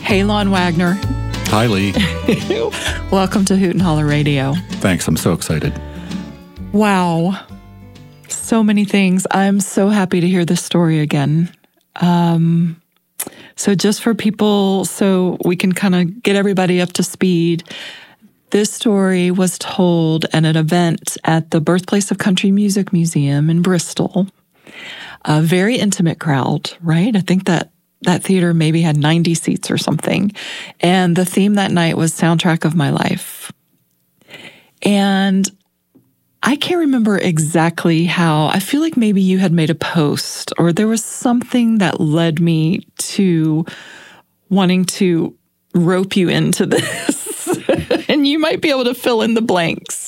Hey, Lon Wagner. Hi, Lee. Welcome to Hoot and Holler Radio. Thanks. I'm so excited. Wow. So many things. I'm so happy to hear this story again. So just for people, so we can kind of get everybody up to speed, this story was told at an event at the Birthplace of Country Music Museum in Bristol. A very intimate crowd, right? I think that theater maybe had 90 seats or something. And the theme that night was Soundtrack of My Life. And I can't remember exactly how. I feel like maybe you had made a post or there was something that led me to wanting to rope you into this. And you might be able to fill in the blanks.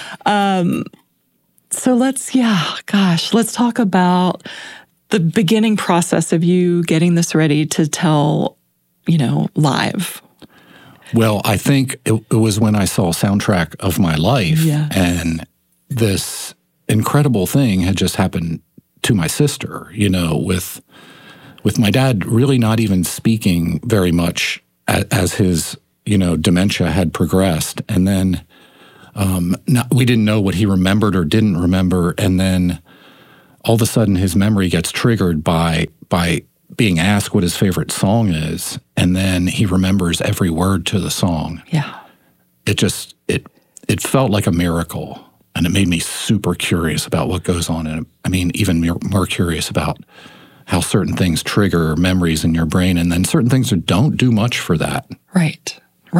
So let's talk about the beginning process of you getting this ready to tell, live. Well, I think it was when I saw Soundtrack of My Life, Yeah. and this incredible thing had just happened to my sister, with my dad really not even speaking very much as his, dementia had progressed. And then we didn't know what he remembered or didn't remember. And then all of a sudden his memory gets triggered by being asked what his favorite song is. And then he remembers every word to the song. Yeah. It felt like a miracle. And it made me super curious about what goes on. And even more curious about how certain things trigger memories in your brain. And then certain things that don't do much for that. Right.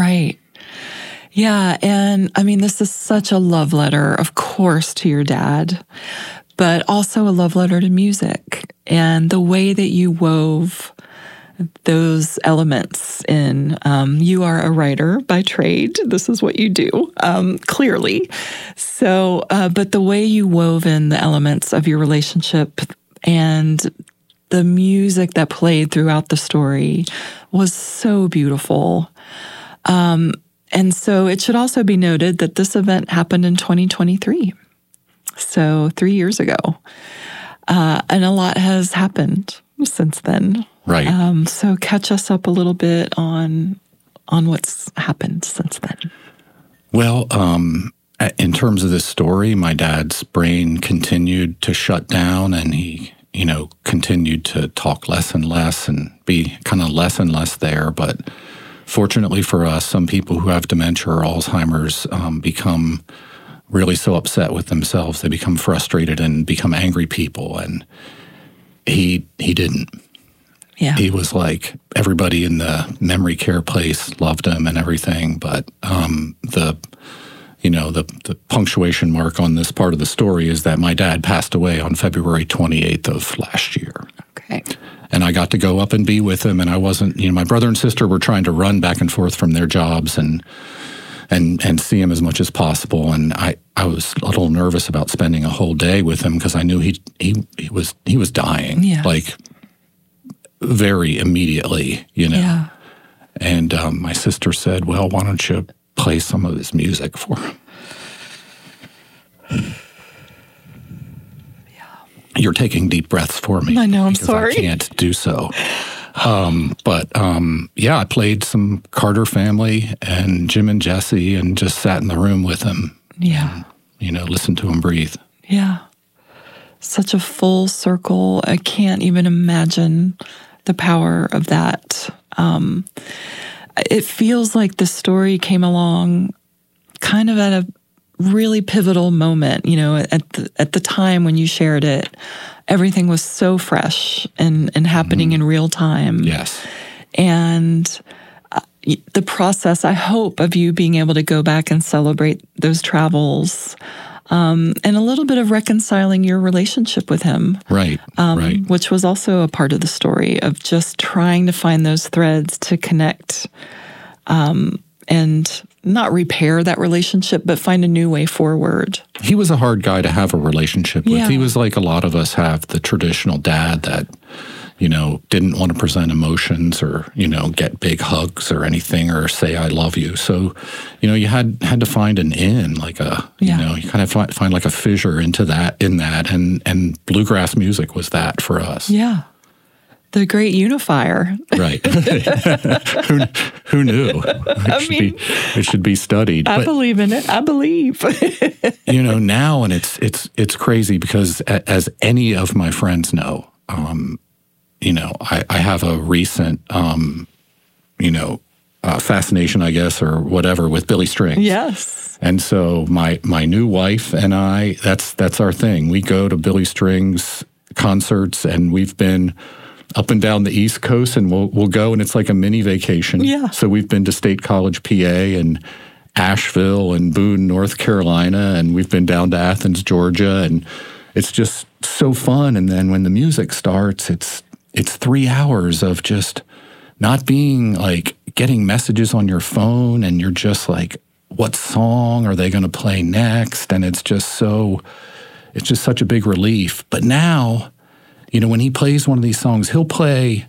Yeah. And this is such a love letter, of course, to your dad, but also a love letter to music and the way that you wove those elements in. You are a writer by trade. This is what you do, clearly. So, but the way you wove in the elements of your relationship and the music that played throughout the story was so beautiful. And so it should also be noted that this event happened in 2023. So 3 years ago. And a lot has happened since then. Right. So catch us up a little bit on what's happened since then. Well, in terms of this story, my dad's brain continued to shut down and he, continued to talk less and less and be kind of less and less there. But fortunately for us, some people who have dementia or Alzheimer's become really so upset with themselves. They become frustrated and become angry people. And he didn't. Yeah. He was like, everybody in the memory care place loved him and everything. But the punctuation mark on this part of the story is that my dad passed away on February 28th of last year. Okay. And I got to go up and be with him. And I wasn't, my brother and sister were trying to run back and forth from their jobs and see him as much as possible. And I was a little nervous about spending a whole day with him because I knew he was dying, like very immediately, Yeah. And my sister said, well, why don't you play some of his music for him? You're taking deep breaths for me. I know, I'm sorry. I can't do so. I played some Carter Family and Jim and Jesse and just sat in the room with him. Yeah. And, listened to him breathe. Yeah. Such a full circle. I can't even imagine the power of that. It feels like the story came along kind of at a really pivotal moment, at the time when you shared it. Everything was so fresh and happening in real time. Yes. And the process, I hope, of you being able to go back and celebrate those travels, and a little bit of reconciling your relationship with him. Right, right. Which was also a part of the story of just trying to find those threads to connect, and not repair that relationship, but find a new way forward. He was a hard guy to have a relationship with. Yeah. He was like a lot of us have the traditional dad that, didn't want to present emotions or, get big hugs or anything or say, I love you. So, you had to find an in, like you kind of find like a fissure in that. And bluegrass music was that for us. Yeah. the great unifier. Right. Who knew? It should be studied. I believe in it. I believe. Now, and it's crazy because as any of my friends know, I have a recent, fascination, I guess, or whatever, with Billy Strings. Yes. And so my new wife and I, that's our thing. We go to Billy Strings concerts, and we've been up and down the East Coast, and we'll go, and it's like a mini vacation. Yeah. So we've been to State College, PA, and Asheville, and Boone, North Carolina, and we've been down to Athens, Georgia, and it's just so fun. And then when the music starts, it's 3 hours of just not being like getting messages on your phone, and you're just like, what song are they going to play next? And it's just such a big relief. But now, when he plays one of these songs, he'll play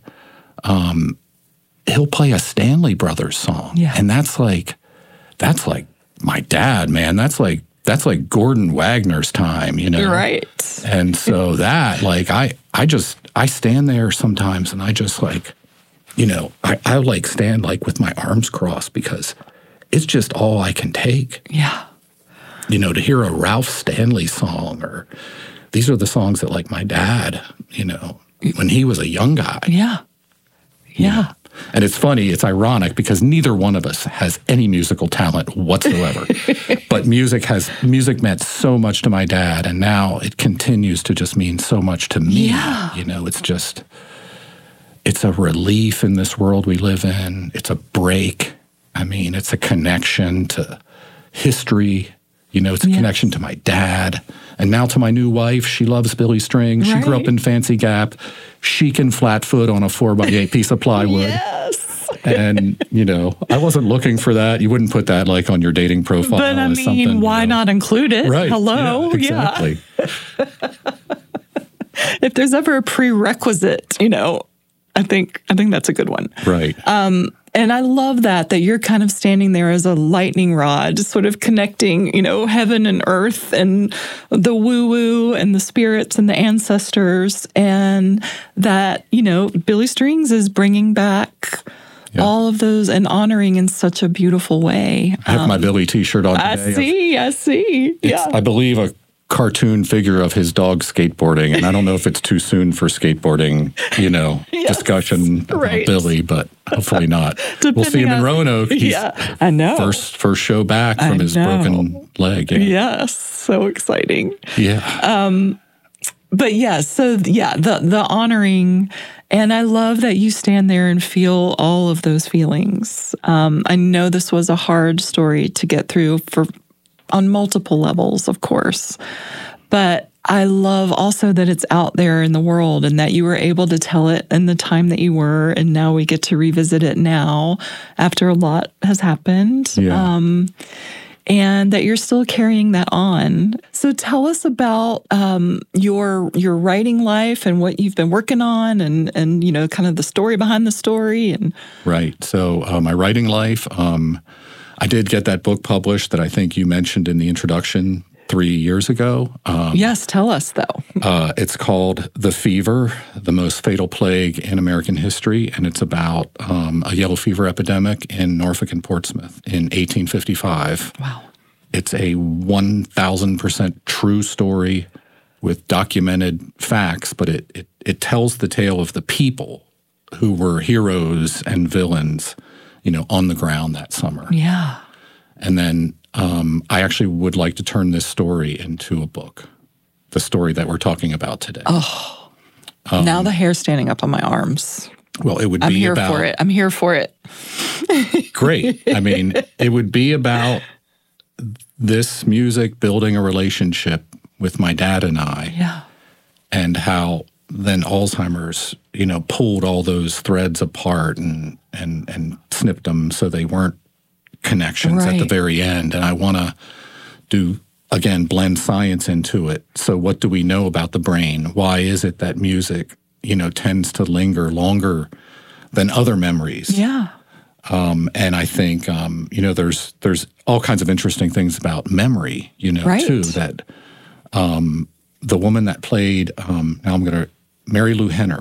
a Stanley Brothers song. Yeah. And that's like my dad, man. That's like Gordon Wagner's time, You're right. And so that, like, I stand there sometimes, and I just like, I like stand like with my arms crossed, because it's just all I can take. Yeah. To hear a Ralph Stanley song, or these are the songs that, like, my dad, when he was a young guy. Yeah. Yeah. And it's funny, it's ironic, because neither one of us has any musical talent whatsoever. But music meant so much to my dad, and now it continues to just mean so much to me. Yeah. It's a relief in this world we live in. It's a break. It's a connection to history. It's a connection to my dad. And now to my new wife. She loves Billy Strings. She grew up in Fancy Gap. She can flat foot on a 4x8 piece of plywood. Yes. And, I wasn't looking for that. You wouldn't put that like on your dating profile. But why not include it? Right. Hello. Yeah, exactly. If there's ever a prerequisite, I think that's a good one. Right. And I love that you're kind of standing there as a lightning rod, sort of connecting, heaven and earth, and the woo-woo, and the spirits, and the ancestors, and that, Billy Strings is bringing back all of those and honoring in such a beautiful way. I have my Billy T-shirt on today. I see. Yeah. I believe a cartoon figure of his dog skateboarding, and I don't know if it's too soon for skateboarding, discussion about Billy, but hopefully not. We'll see him in Roanoke. I know. First show back from his broken leg. Yeah. Yes, so exciting. Yeah. But the honoring, and I love that you stand there and feel all of those feelings. I know this was a hard story to get through on multiple levels, of course. But I love also that it's out there in the world, and that you were able to tell it in the time that you were, and now we get to revisit it now after a lot has happened. Yeah. And that you're still carrying that on. So tell us about your writing life and what you've been working on, and kind of the story behind the story. And right. So my writing life, I did get that book published that I think you mentioned in the introduction 3 years ago. Yes, tell us, though. It's called The Fever, the Most Fatal Plague in American History, and it's about a yellow fever epidemic in Norfolk and Portsmouth in 1855. Wow. It's a 1,000% true story with documented facts, but it tells the tale of the people who were heroes and villains, on the ground that summer. Yeah. And then I actually would like to turn this story into a book, the story that we're talking about today. Oh, now the hair's standing up on my arms. Well, it would be I'm here about... for it. I'm here for it. Great. It would be about this music building a relationship with my dad and I. Yeah. And how then Alzheimer's, pulled all those threads apart and snipped them so they weren't connections at the very end. And I want to blend science into it. So what do we know about the brain? Why is it that music, tends to linger longer than other memories? Yeah. And I think, there's all kinds of interesting things about memory, too, that the woman that played, Mary Lou Henner,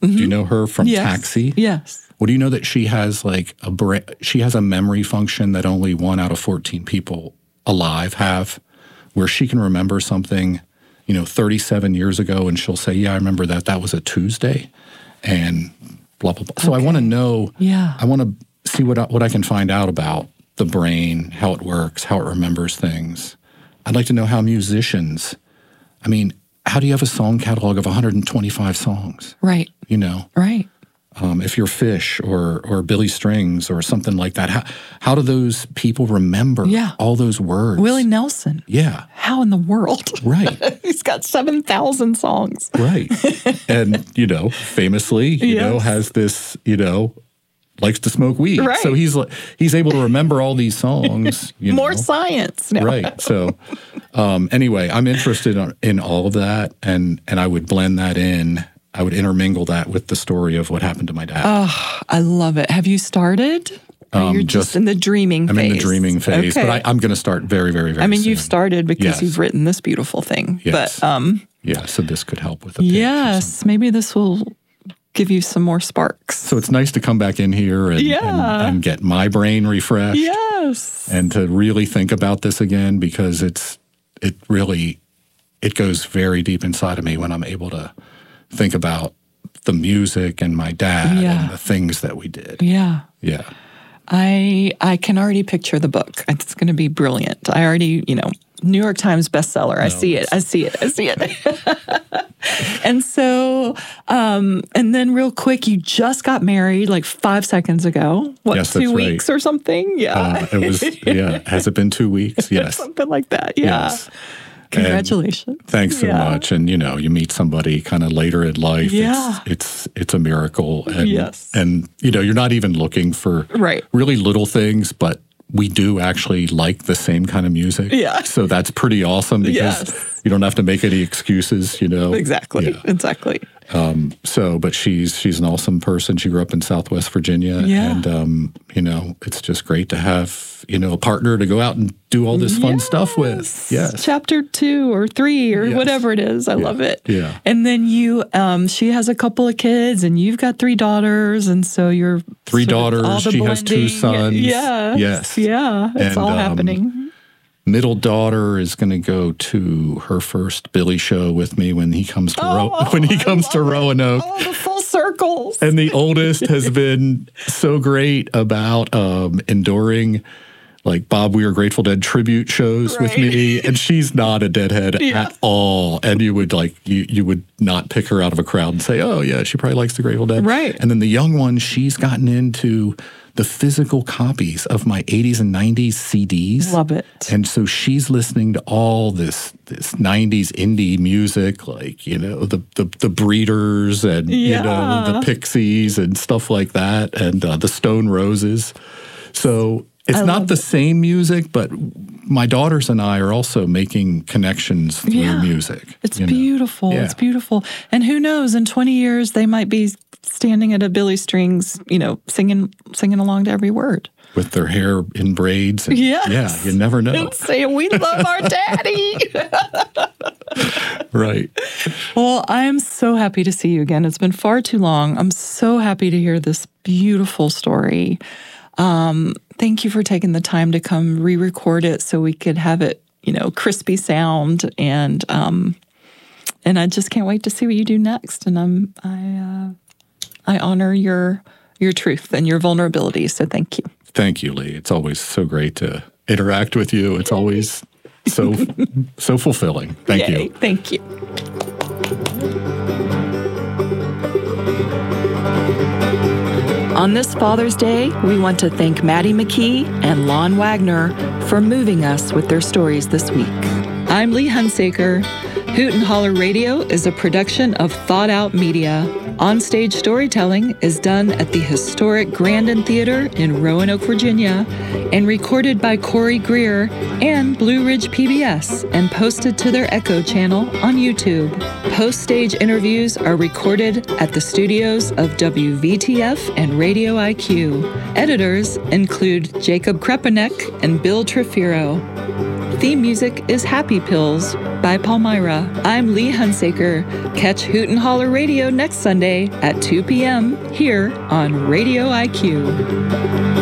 Do you know her from Yes. Taxi? Yes. Well, do you know that she has like she has a memory function that only 1 out of 14 people alive have, where she can remember something, 37 years ago, and she'll say, "Yeah, I remember that. That was a Tuesday," and blah blah blah. So I want to know. Yeah. I want to see what I can find out about the brain, how it works, how it remembers things. I'd like to know how musicians. I mean, how do you have a song catalog of 125 songs? Right. Right. If you're Fish or Billy Strings or something like that, how do those people remember all those words? Willie Nelson. Yeah. How in the world? Right. He's got 7,000 songs. Right. And, famously, has this, likes to smoke weed. Right. So he's able to remember all these songs. More science. No. Right. So anyway, I'm interested in all of that, and I would blend that in. I would intermingle that with the story of what happened to my dad. Oh, I love it. Have you started? Or you're just in the dreaming phase? I'm in the dreaming phase, okay. but I'm going to start very, very, very soon. you've started because Yes. you've written this beautiful thing. Yes. But yeah, so this could help with the pitch or yes, something. maybe this will give you some more sparks. So it's nice to come back in here and get my brain refreshed. Yes. And to really think about this again, because it goes very deep inside of me when I'm able to think about the music and my dad and the things that we did. Yeah. Yeah. I can already picture the book. It's going to be brilliant. I already, New York Times bestseller. I see it. And so, and then real quick, you just got married like 5 seconds ago. What, Yes, 2 that's right. weeks or something? Yeah. It was, Has it been 2 weeks? Yes. Something like that. Yeah. Yes. Congratulations. And thanks so much. And you meet somebody kind of later in life. Yeah. It's a miracle. And, Yes. And you're not even looking for really little things, but we do actually like the same kind of music. Yeah. So that's pretty awesome because you don't have to make any excuses, Exactly. Yeah. Exactly. But she's an awesome person. She grew up in Southwest Virginia. Yeah. And, it's just great to have, a partner to go out and do all this fun stuff with. Yes. Chapter 2 or 3 or whatever it is. I love it. Yeah. And then she has a couple of kids and you've got 3 daughters. And so you're 3 daughters. She has 2 sons. Yeah. Yes. Yeah. It's all happening. Middle daughter is going to go to her first Billy show with me when he comes to Roanoke. Oh, the full circles. And the oldest has been so great about enduring like Bob Weir Grateful Dead tribute shows with me, and she's not a Deadhead at all. And you would you would not pick her out of a crowd and say, "Oh yeah, she probably likes the Grateful Dead." Right. And then the young one, she's gotten into the physical copies of my 80s and 90s CDs. Love it. And so she's listening to all this 90s indie music, like, the Breeders and, the Pixies and stuff like that, and the Stone Roses. So it's not the same music, but my daughters and I are also making connections through music. It's beautiful. Yeah. It's beautiful. And who knows, in 20 years, they might be standing at a Billy Strings, singing along to every word. With their hair in braids. And, Yes. Yeah, you never know. And saying, "We love our daddy." Right. Well, I am so happy to see you again. It's been far too long. I'm so happy to hear this beautiful story. Thank you for taking the time to come re-record it so we could have it, crispy sound, and I just can't wait to see what you do next. And I honor your truth and your vulnerability. So thank you. Thank you, Lee. It's always so great to interact with you. It's always so fulfilling. Thank you. Thank you. On this Father's Day, we want to thank Maddie McKee and Lon Wagner for moving us with their stories this week. I'm Lee Hunsaker. Hoot and Holler Radio is a production of Thought Out Media. Onstage storytelling is done at the historic Grandin Theater in Roanoke, Virginia, and recorded by Corey Greer and Blue Ridge PBS and posted to their Echo channel on YouTube. Post-stage interviews are recorded at the studios of WVTF and Radio IQ. Editors include Jacob Krepanek and Bill Trefiro. Theme music is Happy Pills by Palmyra. I'm Lee Hunsaker. Catch Hoot and Holler Radio next Sunday at 2 p.m. here on Radio IQ.